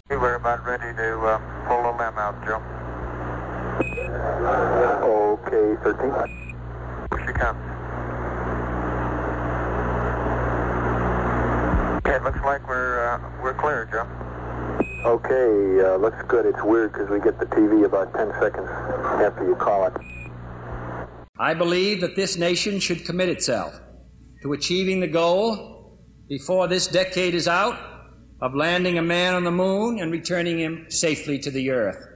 We're about ready to pull the limb out, Joe. Okay, 13. Here she comes. It looks like we're clear, Joe. Okay, looks good. It's weird because we get the TV about 10 seconds after you call it. I believe that this nation should commit itself to achieving the goal, before this decade is out, of landing a man on the moon and returning him safely to the earth.